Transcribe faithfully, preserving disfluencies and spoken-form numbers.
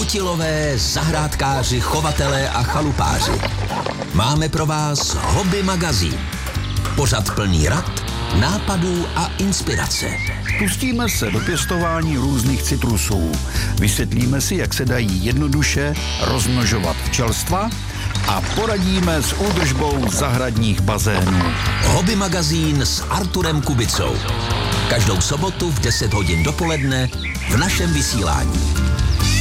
chytilové, zahrádkáři, chovatelé a chalupáři. Máme pro vás Hobby magazín. Pořad plný rad, nápadů a inspirace. Pustíme se do pěstování různých citrusů. Vysvětlíme si, jak se dají jednoduše rozmnožovat včelstva a poradíme s údržbou zahradních bazénů. Hobby magazín s Arturem Kubicou. Každou sobotu v deset hodin dopoledne v našem vysílání.